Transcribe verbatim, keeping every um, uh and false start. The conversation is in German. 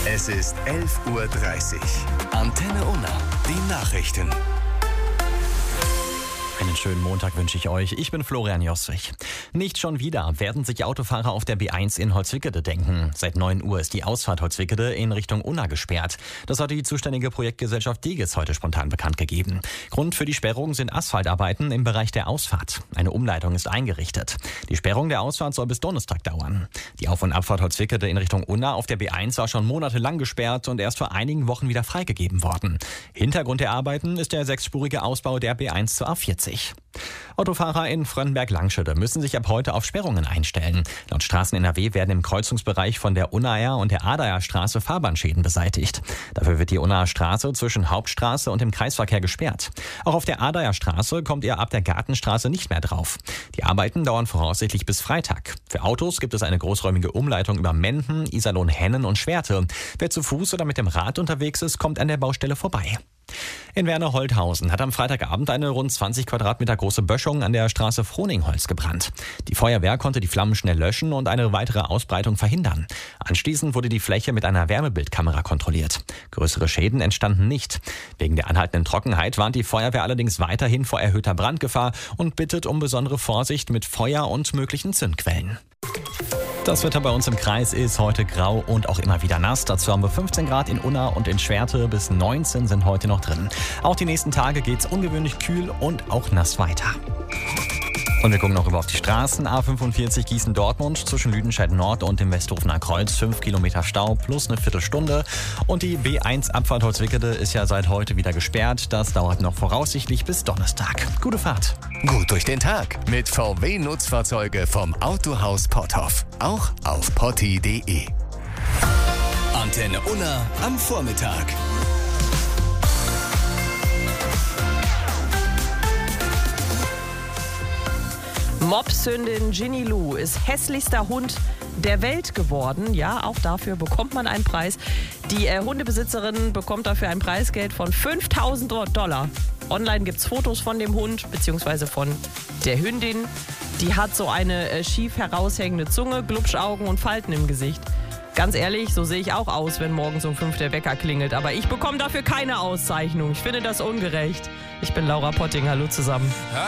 Es ist elf Uhr dreißig. Antenne Unna, die Nachrichten. Einen schönen Montag wünsche ich euch. Ich bin Florian Jostrich. Nicht schon wieder werden sich Autofahrer auf der B eins in Holzwickede denken. Seit neun Uhr ist die Ausfahrt Holzwickede in Richtung Unna gesperrt. Das hat die zuständige Projektgesellschaft Digis heute spontan bekannt gegeben. Grund für die Sperrung sind Asphaltarbeiten im Bereich der Ausfahrt. Eine Umleitung ist eingerichtet. Die Sperrung der Ausfahrt soll bis Donnerstag dauern. Die Auf- und Abfahrt Holzwickede in Richtung Unna auf der B eins war schon monatelang gesperrt und erst vor einigen Wochen wieder freigegeben worden. Hintergrund der Arbeiten ist der sechsspurige Ausbau der B eins zur A vierzig. Autofahrer in Frönnberg-Langschede müssen sich ab heute auf Sperrungen einstellen. Laut Straßen N R W werden im Kreuzungsbereich von der Unnaer und der Adaer Straße Fahrbahnschäden beseitigt. Dafür wird die Unnaer Straße zwischen Hauptstraße und dem Kreisverkehr gesperrt. Auch auf der Adaer Straße kommt ihr ab der Gartenstraße nicht mehr drauf. Die Arbeiten dauern voraussichtlich bis Freitag. Für Autos gibt es eine großräumige Umleitung über Menden, Iserlohn, Hennen und Schwerte. Wer zu Fuß oder mit dem Rad unterwegs ist, kommt an der Baustelle vorbei. In Werner-Holthausen hat am Freitagabend eine rund zwanzig Quadratmeter große Böschung an der Straße Froningholz gebrannt. Die Feuerwehr konnte die Flammen schnell löschen und eine weitere Ausbreitung verhindern. Anschließend wurde die Fläche mit einer Wärmebildkamera kontrolliert. Größere Schäden entstanden nicht. Wegen der anhaltenden Trockenheit warnt die Feuerwehr allerdings weiterhin vor erhöhter Brandgefahr und bittet um besondere Vorsicht mit Feuer und möglichen Zündquellen. Das Wetter bei uns im Kreis ist heute grau und auch immer wieder nass. Dazu haben wir fünfzehn Grad in Unna und in Schwerte, bis neunzehn sind heute noch drin. Auch die nächsten Tage geht's ungewöhnlich kühl und auch nass weiter. Und wir gucken noch über auf die Straßen. A fünfundvierzig Gießen-Dortmund zwischen Lüdenscheid Nord und dem Westhofener Kreuz. fünf Kilometer Stau plus eine Viertelstunde. Und die B eins Abfahrt Holzwickede ist ja seit heute wieder gesperrt. Das dauert noch voraussichtlich bis Donnerstag. Gute Fahrt. Gut durch den Tag mit V W-Nutzfahrzeuge vom Autohaus Potthoff. Auch auf potti punkt de. Antenne Unna am Vormittag. Mopshündin Ginny Lou ist hässlichster Hund der Welt geworden. Ja, auch dafür bekommt man einen Preis. Die äh, Hundebesitzerin bekommt dafür ein Preisgeld von fünftausend Dollar. Online gibt es Fotos von dem Hund bzw. von der Hündin. Die hat so eine äh, schief heraushängende Zunge, Glubschaugen und Falten im Gesicht. Ganz ehrlich, so sehe ich auch aus, wenn morgens um fünf der Wecker klingelt. Aber ich bekomme dafür keine Auszeichnung. Ich finde das ungerecht. Ich bin Laura Potting. Hallo zusammen.